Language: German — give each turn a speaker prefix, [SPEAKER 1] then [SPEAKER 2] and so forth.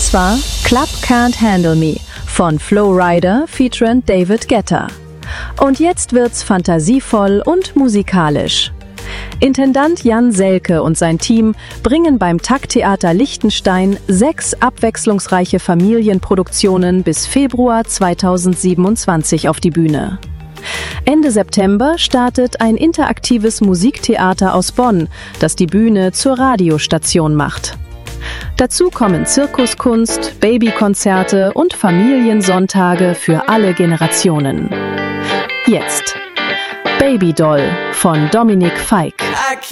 [SPEAKER 1] Das war Club Can't Handle Me von Flo Rida featuring David Guetta. Und jetzt wird's fantasievoll und musikalisch. Intendant Jan Selke und sein Team bringen beim Takttheater Liechtenstein 6 abwechslungsreiche Familienproduktionen bis Februar 2027 auf die Bühne. Ende September startet ein interaktives Musiktheater aus Bonn, das die Bühne zur Radiostation macht. Dazu kommen Zirkuskunst, Babykonzerte und Familiensonntage für alle Generationen. Jetzt Baby Doll von Dominik Feick.